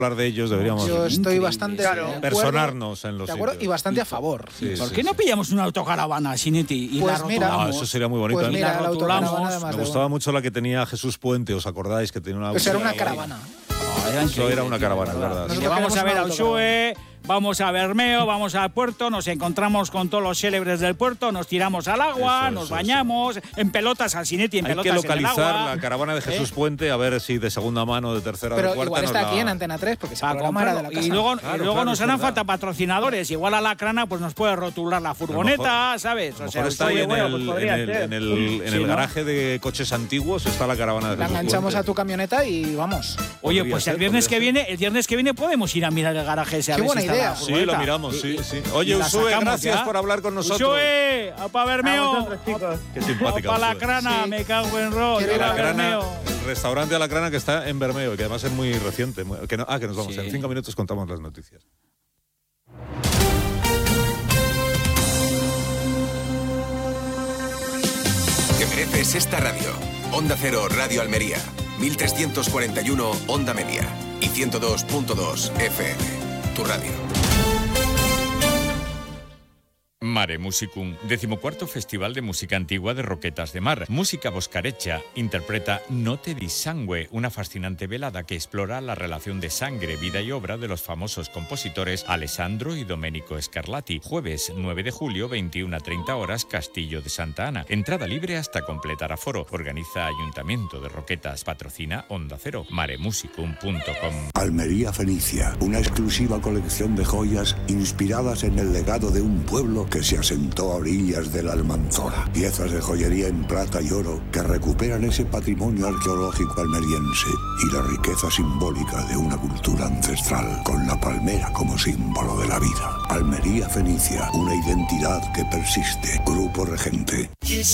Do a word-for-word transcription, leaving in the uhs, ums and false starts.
hablar de ellos, deberíamos Yo estoy bastante claro. de acuerdo, personarnos en los de acuerdo sitios. y bastante a favor. Sí, ¿Por sí, qué no sí. pillamos una autocaravana, Sinetti, y Pues la mira, rotulamos? Ah, eso sería muy bonito. Pues ¿eh? mira, La la rotulamos. autocaravana de más Me de gustaba uno. mucho la que tenía Jesús Puente, ¿os acordáis? Que tenía una... Pues era una Ahí. caravana. Oh, era Eso increíble, era una tío, caravana, de es verdad. Y Nosotros vamos a ver a queremos una Uxue, vamos a Bermeo, vamos al puerto, nos encontramos con todos los célebres del puerto, nos tiramos al agua, Eso, nos eso, bañamos, en pelotas al Sinetti, en Hay pelotas que en el localizar agua. la caravana de Jesús ¿Eh? Puente, a ver si de segunda mano, de tercera o Pero de cuarta igual nos está la- aquí en Antena tres, porque ese Para programa era de la comprarlo. casa. Y luego, Claro, y luego claro, nos es harán verdad. falta patrocinadores. Igual a la crana pues nos puede rotular la furgoneta, ¿sabes? A lo mejor está ahí oye, en bueno, el, pues en podría el, ser. en el, en Sí, el ¿no? garaje de coches antiguos está la caravana de La Jesús enganchamos Puente. a tu camioneta y vamos. Oye, Podría pues ser, el viernes podría que ser. viene, el viernes que viene podemos ir a mirar el garaje ese a Qué ver buena si está idea. la Sí, furgoneta. lo miramos, sí, Y- sí. y Oye, la Uxue, sacamos gracias ya. por hablar con nosotros. Uxue, apa Bermeo. Qué simpática. Para la Uxue. crana, Sí. me cago en rol. Quiero ir a La la Crana, Bermeo. el restaurante de la Crana que está en Bermeo, que además es muy reciente. muy- que no- ah, que nos vamos. Sí. En cinco minutos contamos las noticias. Que mereces esta radio. Onda Cero Radio Almería. mil trescientos cuarenta y uno Onda Media. Y ciento dos punto dos F M. Tu radio. Mare Musicum, decimocuarto Festival de Música Antigua de Roquetas de Mar. Música boscarecha interpreta Notte di Sangue, una fascinante velada que explora la relación de sangre, vida y obra de los famosos compositores Alessandro y Domenico Scarlatti. Jueves nueve de julio, veintiuna a treinta horas, Castillo de Santa Ana. Entrada libre hasta completar aforo. Organiza Ayuntamiento de Roquetas. Patrocina Onda Cero. maremusicum punto com. Almería Fenicia, una exclusiva colección de joyas inspiradas en el legado de un pueblo que se asentó a orillas de la Almanzora. Piezas de joyería en plata y oro que recuperan ese patrimonio arqueológico almeriense y la riqueza simbólica de una cultura ancestral, con la palmera como símbolo de la vida. Almería Fenicia, una identidad que persiste. Grupo Regente.